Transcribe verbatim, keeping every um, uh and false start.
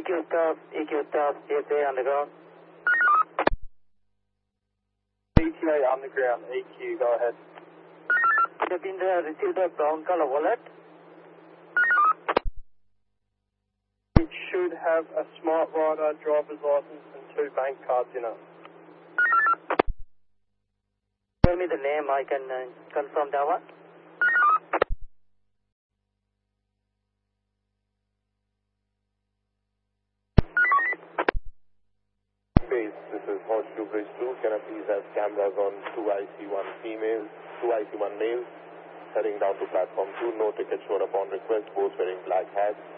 Q stop, E Q stop, C S A underground. E T A underground, E Q, go ahead. Have been uh, received a brown color wallet. It should have a smart rider, driver's license and two bank cards in it. Tell me the name, I can uh, confirm that one. Base, this is Horseshoe Bridge two. Can I please have cameras on two I C one females, two I C one males, heading down to platform two, no ticket showed upon request, both wearing black hats.